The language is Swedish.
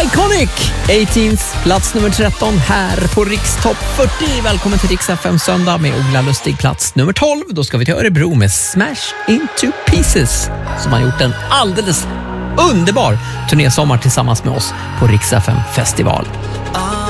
Iconic 18th, plats nummer 13 här på Rikstopp 40. Välkommen till Rix FM söndag med Ola Lustig, plats nummer 12. Då ska vi till Örebro med Smash Into Pieces, som har gjort en alldeles underbar turnésommar tillsammans med oss på Rix FM festival.